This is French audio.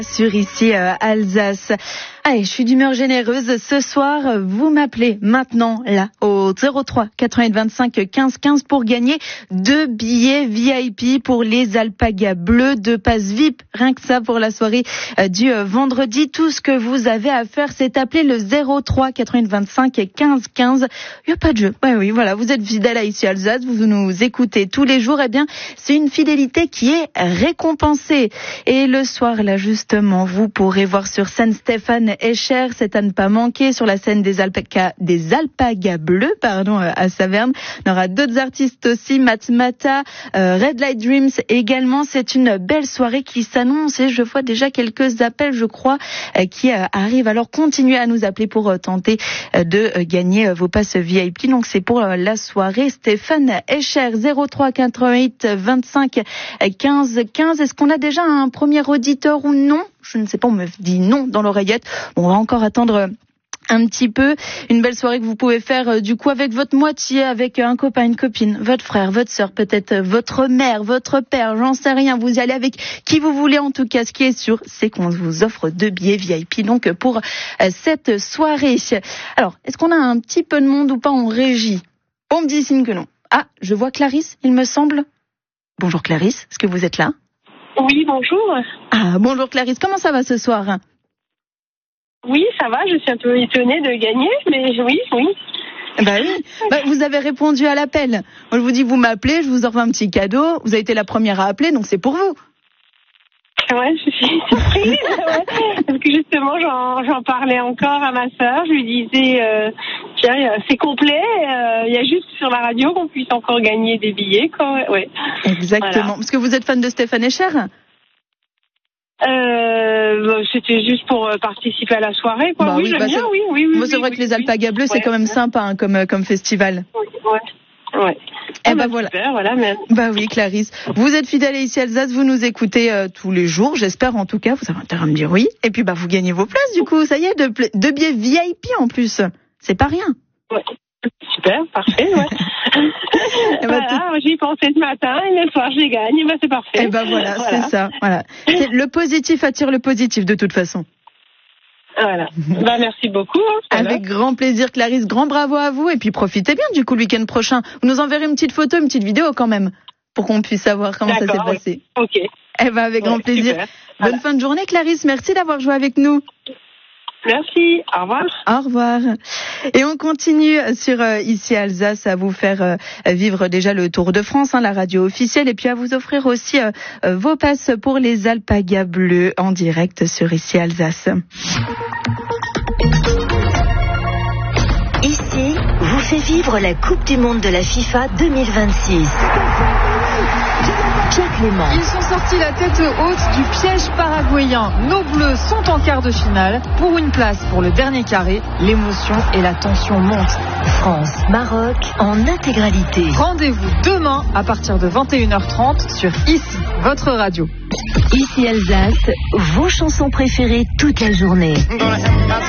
Sur ici Alsace. Allez, je suis d'humeur généreuse. Ce soir, vous m'appelez maintenant là au 03 88 25 15 15 pour gagner 2 billets VIP pour les Alpagas Bleus, 2 passes VIP. Rien que ça pour la soirée du vendredi. Tout ce que vous avez à faire, c'est appeler le 03 88 25 15 15. Il n'y a pas de jeu. Ouais, oui, voilà. Vous êtes fidèle à ici Alsace. Vous nous écoutez tous les jours. Eh bien, c'est une fidélité qui est récompensée. Et le soir, là, justement, vous pourrez voir sur scène Stéphane Escher, c'est à ne pas manquer, sur la scène des Alpagas Bleus, à Saverne. Il y aura d'autres artistes aussi, Matmata, Red Light Dreams également. C'est une belle soirée qui s'annonce et je vois déjà quelques appels, je crois, qui arrivent. Alors, continuez à nous appeler pour tenter de gagner vos passes VIP. Donc, c'est pour la soirée Stéphane Escher, 03 88 25 15 15. Est-ce qu'on a déjà un premier auditeur ou non? Je ne sais pas, on me dit non dans l'oreillette. Bon, on va encore attendre un petit peu. Une belle soirée que vous pouvez faire du coup avec votre moitié, avec un copain, une copine, votre frère, votre sœur, peut-être votre mère, votre père, j'en sais rien. Vous y allez avec qui vous voulez. En tout cas, ce qui est sûr, c'est qu'on vous offre 2 billets VIP donc pour cette soirée. Alors, est-ce qu'on a un petit peu de monde ou pas en régie? On me dit signe que non. Ah, je vois Clarisse, il me semble. Bonjour Clarisse, est-ce que vous êtes là? Oui, bonjour. Ah, bonjour Clarisse, comment ça va ce soir? Oui, ça va, je suis un peu étonnée de gagner, mais oui. Bah oui, vous avez répondu à l'appel. Moi, je vous dis, vous m'appelez, je vous offre un petit cadeau. Vous avez été la première à appeler, donc c'est pour vous. Ouais, je suis surprise, parce que justement, j'en parlais encore à ma sœur. Je lui disais, tiens, c'est complet, il y a juste sur la radio qu'on puisse encore gagner des billets, quoi. Ouais. Exactement. Voilà. Parce que vous êtes fan de Stéphane Escher? C'était juste pour participer à la soirée, quoi. Bah oui, j'aime bien, oui. Moi, c'est vrai que les Alpagas Bleus, c'est quand même sympa, hein, comme festival. Ouais. Eh ben voilà. Super, voilà, mais... Bah oui, Clarisse. Vous êtes fidèle ici à Alsace, vous nous écoutez tous les jours, j'espère en tout cas, vous avez intérêt à me dire oui. Et puis vous gagnez vos places du coup, ça y est, 2 billets VIP en plus. C'est pas rien. Ouais. Super, parfait, ouais. Voilà, j'y pensais ce matin et le soir je les gagne, et c'est parfait. Et voilà, c'est ça, voilà. Le positif attire le positif de toute façon. Voilà. Merci beaucoup. Avec grand plaisir, Clarisse. Grand bravo à vous. Et puis profitez bien du coup le week-end prochain. Vous nous enverrez une petite photo, une petite vidéo quand même, pour qu'on puisse savoir comment ça s'est passé. Ok. Avec grand plaisir. Super. Bonne fin de journée, Clarisse. Merci d'avoir joué avec nous. Merci. Au revoir. Au revoir. Et on continue sur ici Alsace à vous faire vivre déjà le Tour de France, la radio officielle, et puis à vous offrir aussi vos passes pour les Alpagas Bleus en direct sur ici Alsace. Ici vous fait vivre la Coupe du Monde de la FIFA 2026. Pierre Clément. Ils sont sortis la tête haute du piège paraguayen. Nos Bleus sont en quart de finale. Pour une place pour le dernier carré, l'émotion et la tension montent. France-Maroc en intégralité. Rendez-vous demain à partir de 21h30 sur Ici, votre radio. Ici Alsace, vos chansons préférées toute la journée.